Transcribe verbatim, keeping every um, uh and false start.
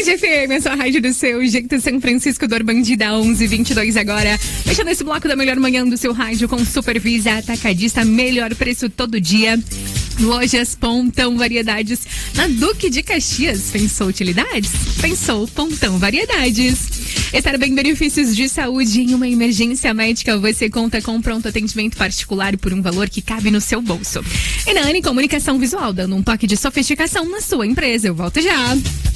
Band F M, a sua rádio do seu jeito, São Francisco do Urbandida, onze e vinte e dois agora. Fechando esse bloco da melhor manhã do seu rádio com Supervisa Atacadista, melhor preço todo dia. Lojas Pontão Variedades, na Duque de Caxias. Pensou utilidades? Pensou Pontão Variedades. Estar bem, benefícios de saúde em uma emergência médica. Você conta com pronto atendimento particular por um valor que cabe no seu bolso. E na Anne Comunicação Visual, dando um toque de sofisticação na sua empresa. Eu volto já.